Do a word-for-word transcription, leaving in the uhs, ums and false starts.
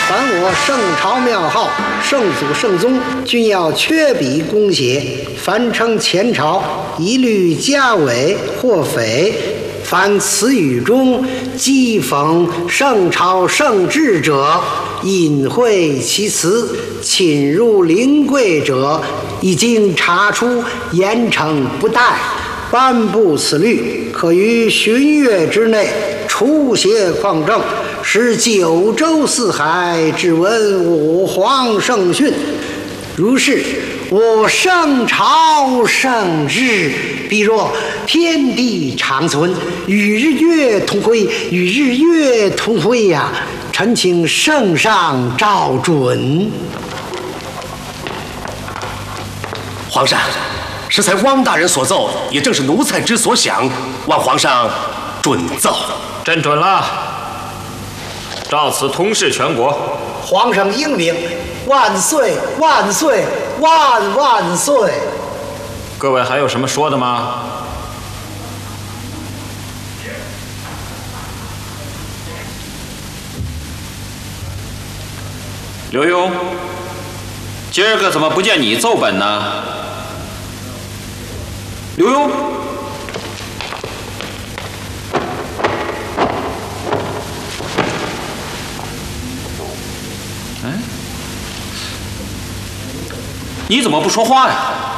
凡我圣朝庙号、圣祖圣宗，均要缺笔公写。凡称前朝，一律加尾或匪。凡词语中讥讽圣朝圣制者，隐晦其词，侵入灵贵者，已经查出，严惩不贷。颁布此律，可于旬月之内除邪匡正，使九州四海只闻我皇圣训。如是，我圣朝圣制，必若天地长存，与日月同辉，与日月同辉呀！臣请圣上照准。 皇上，适才汪大人所奏，也正是奴才之所想，望皇上准奏。 朕准了，照此通示全国。 皇上英明，万岁万岁万万岁！ 各位还有什么说的吗？刘墉，今儿个怎么不见你奏本呢？刘墉，哎，你怎么不说话呀？